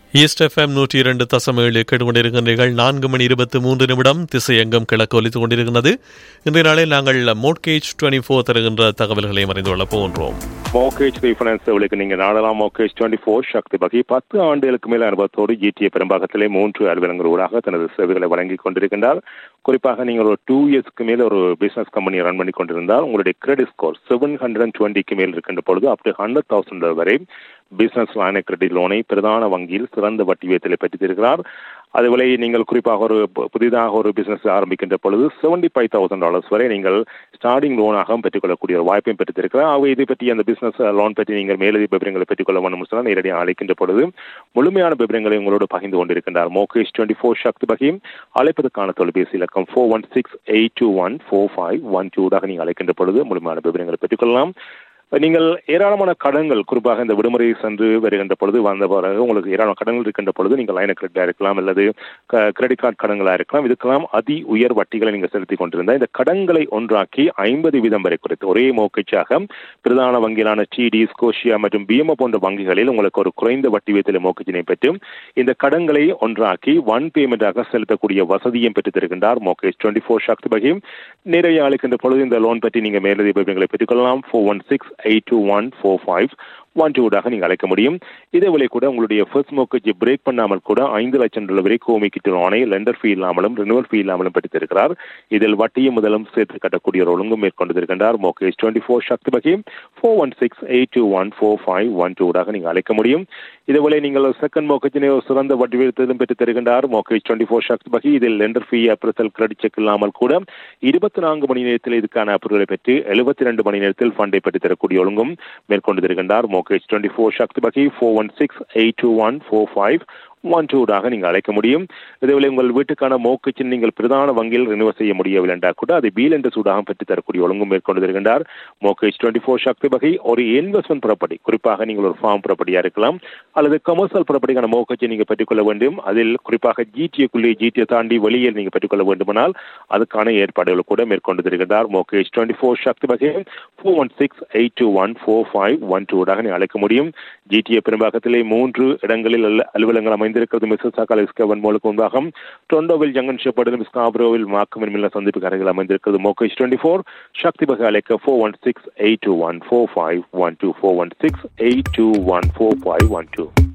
East FM 102.7 கேட்டுக்கொண்டிருக்கின்றீர்கள். 4:23 திசையங்கம் கிழக்கு ஒலித்துக் கொண்டிருக்கிறது. இன்றைய நாளில் நாங்கள் மோட்கேஜ் 24 தருகின்ற தகவல்களை அறிந்து கொள்ள போகின்றோம். மோர்கேஜ் ரீஃபைனான்ஸ் சேவைகளுக்கு நீங்கள் நாடலாம். மோர்கேஜ் 24 சக்தி வகை 10 ஆண்டுகளுக்கு மேல் அனுபவத்தோடு GTA பெரும்பாகத்திலே 3 அலுவலகங்கள் ஊடாக தனது சேவைகளை வழங்கிக் கொண்டிருக்கின்றார். குறிப்பாக நீங்கள் ஒரு 2 இயர்ஸ்க்கு மேல் ஒரு பிசினஸ் கம்பெனியை ரன் பண்ணி கொண்டிருந்தால் உங்களுடைய கிரெடிட் ஸ்கோர் 720க்கு மேல் இருக்கின்ற பொழுது அப் டு $100,000 வரை பிசினஸ் லைன் கிரெடிட் லோனை பிரதான வங்கியில் சிறந்த வட்டி வீதத்தில் பெற்றிருக்கிறார். அதுபோல நீங்கள் குறிப்பாக ஒரு புதிதாக ஒரு பிசினஸ் ஆரம்பிக்கின்ற பொழுது $75,000 வரை நீங்கள் ஸ்டார்டிங் லோனாக பெற்றுக்கொள்ளக்கூடிய ஒரு வாய்ப்பையும் பெற்றிருக்கிறார். ஆக இதை பற்றி அந்த பிசினஸ் லோன் பற்றி நீங்கள் மேலதிக விவரங்களை பெற்றுக்கொள்ள வேண்டும் சொன்னால் நேரடியாக அழைக்கின்ற பொழுது முழுமையான விவரங்களை உங்களோடு பகிர்ந்து கொண்டிருக்கின்றார். மோர்கேஜ் 24 சக்தி வகையும் அழைப்பதற்கான தொலைபேசி இலக்கம் 4168214512 நீங்கள் அழைக்கின்ற பொழுது முழுமையான விவரங்களை பெற்றுக்கொள்ளலாம். நீங்கள் ஏராளமான கடன்கள் குறிப்பாக இந்த விடுமுறை சென்று வருகின்ற பொழுது வந்த பிறகு உங்களுக்கு ஏராளமான கடன்கள் இருக்கின்ற பொழுது நீங்கள் லைன் கிரெடிட்டாக இருக்கலாம் அல்லது கிரெடிட் கார்டு கடன்களாக இருக்கலாம். இதுக்கெல்லாம் அதி உயர் வட்டிகளை நீங்கள் செலுத்திக் கொண்டிருந்தால் இந்த கடன்களை ஒன்றாக்கி 50% வரை குறைத்து ஒரே மோர்கேஜாக பிரதான வங்கிகளான TD, ஸ்கோஷியா மற்றும் BMO போன்ற வங்கிகளில் உங்களுக்கு ஒரு குறைந்த வட்டி வீதத்தில் மோர்கேஜினை பெற்று இந்த கடன்களை ஒன்றாக்கி ஒன் பேமெண்டாக செலுத்தக்கூடிய வசதியும் பெற்று தருகின்றார் மோர்கேஜ் 24 சக்தி வகையும். நிறைய அளிக்கின்ற பொழுது இந்த லோன் பற்றி நீங்கள் மேலதிக விவரங்களை பெற்றுக்கொள்ளலாம். 4168214512 நீங்கள் அழைக்க முடியும். இதேவேளை கூட உங்களுடைய ஃபர்ஸ்ட் மோர்கேஜ் பிரேக் பண்ணாமல் கூட $5 லட்சம் வரை கோமிக்கிட்டு லோனை லெண்டர் ஃபீ இல்லாமலும் ரினுவல் ஃபீ இல்லாமலும் பெற்றிருக்கிறார். இதில் வட்டியும் முதலும் சேர்த்து கட்டக்கூடிய ஒரு ஒழுங்கும் மேற்கொண்டிருக்கின்றார் மோர்கேஜ் 24 சக்தி வகையும். 4168214512 நீங்கள் அழைக்க முடியும். இதேவேளை நீங்கள் செகண்ட் மோர்கேஜினை ஒரு சிறந்த வட்டி விகிதத்திலும் பெற்று தருகின்றார் மோர்கேஜ் 24 சக்தி வகை. இதில் லெண்டர் ஃபீ அப்ரசல் கிரெடிட் செக் இல்லாமல் கூட 24 மணி நேரத்தில் இதுக்கான அப்ரூவலை பெற்று 72 மணி நேரத்தில் ஃபண்டை பெற்று தரக்கூடிய ஒழுங்கும் மேற்கொண்டிருக்கின்றார் மோர்கேஜ் 24 சக்தி வகை. 4168214512 நீங்கள் அழைக்க முடியும். இதேவேளை உங்கள் வீட்டுக்கான மோர்கேஜின் நீங்கள் பிரதான வங்கியில் ரினிவல் செய்ய முடியவில்லை என்றால் கூட அதை பீல் என்ற சூடாக பெற்று தரக்கூடிய ஒழுங்கும் மேற்கொண்டிருக்கின்றார் மோர்கேஜ் 24 சக்தி வகை. ஒரு இன்வெஸ்ட்மெண்ட் ப்ராப்பர்ட்டி குறிப்பாக நீங்கள் ஒரு ஃபார்ம் ப்ராப்பர்ட்டியாக இருக்கலாம் அல்லது கமர்ஷியல் ப்ராப்பர்ட்டிக்கான மோர்கேஜை நீங்கள் பெற்றுக்கொள்ள வேண்டும். அதில் குறிப்பாக GTA தாண்டி வெளியே நீங்கள் பெற்றுக்கொள்ள வேண்டுமானால் அதுக்கான ஏற்பாடுகள் கூட மேற்கொண்டிருக்கின்றார் மோர்கேஜ் 24 சக்தி வகை. 4168214512 நீங்கள் அழைக்க முடியும். GTA பெரும்பாகத்திலே 3 இடங்களில் அலுவலகங்கள் அமைந்திருக்கிறது. மிஸ்ஸிசாகா ஸ்கவன் மோலுக்கு முன்பாக டொரண்டோவில் ஜங்கன் ஷெப்பர்டிலும் ஸ்காப்ரோவில் மார்க்கம் மில்ல சந்திப்பு அருகில் அமைந்திருக்கிறது மோர்கேஜ் 24 சக்தி வகை. அழைக்க 4168214512 4168214512.